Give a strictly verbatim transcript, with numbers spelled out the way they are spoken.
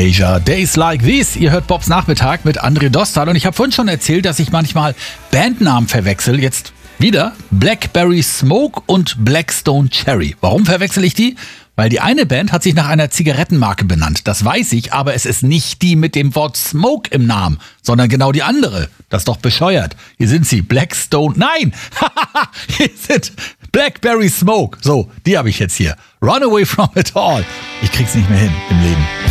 Asia, Days Like These. Ihr hört Bobs Nachmittag mit André Dostal und ich habe vorhin schon erzählt, dass ich manchmal Bandnamen verwechsel. Jetzt wieder Blackberry Smoke und Blackstone Cherry. Warum verwechsel ich die? Weil die eine Band hat sich nach einer Zigarettenmarke benannt. Das weiß ich, aber es ist nicht die mit dem Wort Smoke im Namen, sondern genau die andere. Das ist doch bescheuert. Hier sind sie, Blackstone. Nein! Hier sind Blackberry Smoke. So, die habe ich jetzt hier. Run away from it all. Ich krieg's nicht mehr hin im Leben.